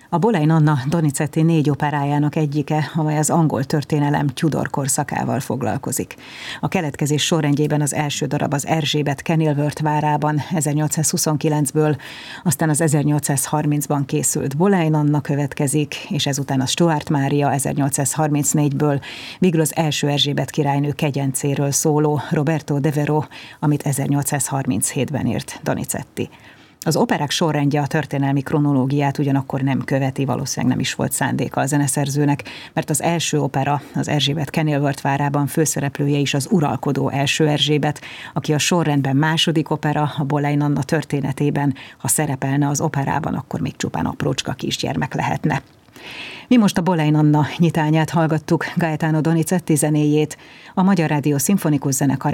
A Boleyn Anna Donizetti 4 operájának egyike, amely az angol történelem Tudor korszakával foglalkozik. A keletkezés sorrendjében az első darab az Erzsébet Kenilworth várában 1829-ből, aztán az 1830-ban készült Boleyn Anna következik, és ezután a Stuart Mária 1834-ből, végül az első Erzsébet királynő kegyencéről szóló Roberto Devereux, amit 1837-ben írt Donizetti. Az operák sorrendje a történelmi kronológiát ugyanakkor nem követi, valószínűleg nem is volt szándéka a zeneszerzőnek, mert az első opera, az Erzsébet Kenilworth várában főszereplője is az uralkodó első Erzsébet, aki a sorrendben második opera, a Boleyn Anna történetében, ha szerepelne az operában, akkor még csupán aprócska kisgyermek lehetne. Mi most a Boleyn Anna nyitányát hallgattuk, Gaetano Donizetti zenéjét, a Magyar Rádió Szimfonikus Zenekar